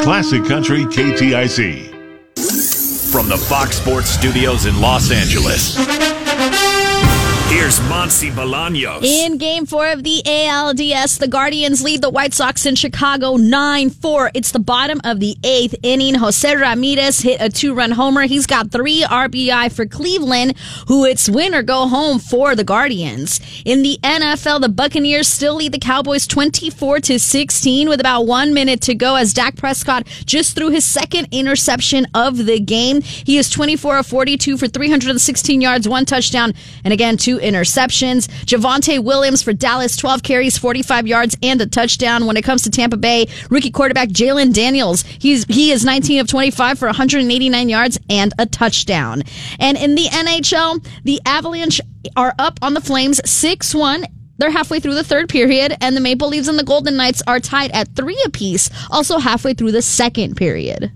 Classic Country KTIC. From the Fox Sports Studios in Los Angeles, here's Monsi Bolaños. In Game 4 of the ALDS, the Guardians lead the White Sox in Chicago 9-4. It's the bottom of the 8th inning. Jose Ramirez hit a 2-run homer. He's got 3 RBI for Cleveland, who it's win or go home for the Guardians. In the NFL, the Buccaneers still lead the Cowboys 24-16 with about 1 minute to go as Dak Prescott just threw his second interception of the game. He is 24 of 42 for 316 yards, 1 touchdown, and again, 2 interceptions. Javonte Williams for Dallas, 12 carries, 45 yards, and a touchdown. When it comes to Tampa Bay, rookie quarterback Jalen Daniels, he is 19 of 25 for 189 yards and a touchdown. And in the NHL, the Avalanche are up on the Flames 6-1. They're halfway through the third period, and the Maple Leafs and the Golden Knights are tied at 3 apiece, also halfway through the second period.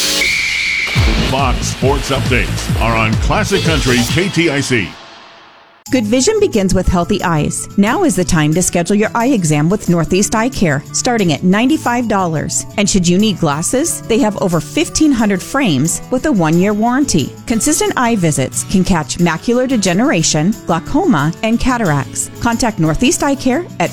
Fox Sports Updates are on Classic Country KTIC. Good vision begins with healthy eyes. Now is the time to schedule your eye exam with Northeast Eye Care, starting at $95. And should you need glasses, they have over 1,500 frames with a 1-year warranty. Consistent eye visits can catch macular degeneration, glaucoma, and cataracts. Contact Northeast Eye Care at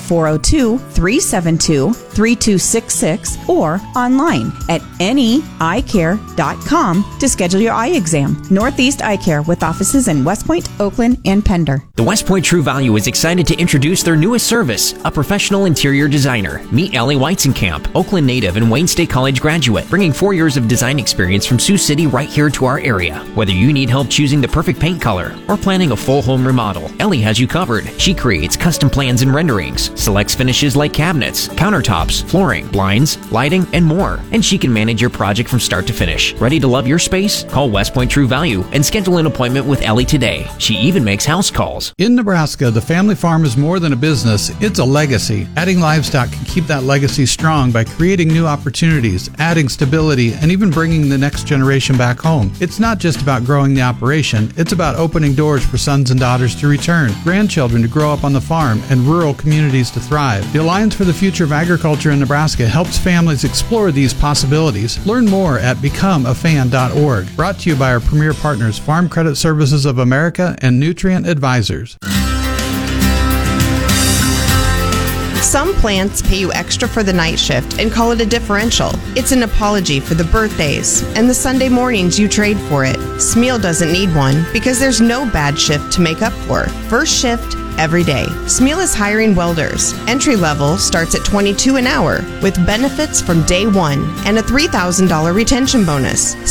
402-372-3266 or online at neeyecare.com to schedule your eye exam. Northeast Eye Care with offices in West Point, Oakland, and Pender. The West Point True Value is excited to introduce their newest service, a professional interior designer. Meet Ellie Weizenkamp, Oakland native and Wayne State College graduate, bringing 4 years of design experience from Sioux City right here to our area. Whether you need help choosing the perfect paint color or planning a full home remodel, Ellie has you covered. She creates custom plans and renderings, selects finishes like cabinets, countertops, flooring, blinds, lighting, and more. And she can manage your project from start to finish. Ready to love your space? Call West Point True Value and schedule an appointment with Ellie today. She even makes house calls. In Nebraska, the family farm is more than a business, it's a legacy. Adding livestock can keep that legacy strong by creating new opportunities, adding stability, and even bringing the next generation back home. It's not just about growing the operation, it's about opening doors for sons and daughters to return, grandchildren to grow up on the farm, and rural communities to thrive. The Alliance for the Future of Agriculture in Nebraska helps families explore these possibilities. Learn more at becomeafan.org. Brought to you by our premier partners, Farm Credit Services of America and Nutrient Advisors. Some plants pay you extra for the night shift and call it a differential. It's an apology for the birthdays and the Sunday mornings you trade for it. Smeal doesn't need one because there's no bad shift to make up for. First shift, every day. Smeal is hiring welders. Entry level starts at $22 an hour with benefits from day one and a $3,000 retention bonus.